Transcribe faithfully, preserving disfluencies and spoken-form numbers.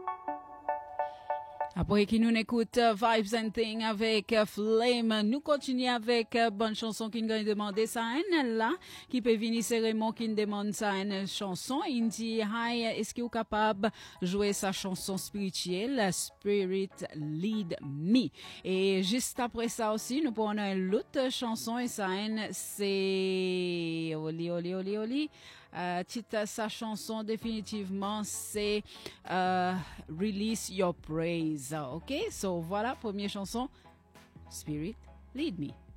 Après qui nous écoute uh, Vibes and Thing avec uh, Flame, nous continuons avec uh, bonne chanson qui nous a demandé ça un là qui peut venir cérémonie qui nous demande ça une chanson. Il dit hi, est-ce que vous capable jouer sa chanson spirituelle Spirit Lead Me. Et juste après ça aussi nous prenons une autre chanson et ça c'est oli oli oli oli. Euh, titre sa chanson définitivement c'est euh, Release Your Praise. Ok, so voilà, première chanson, Spirit Lead Me.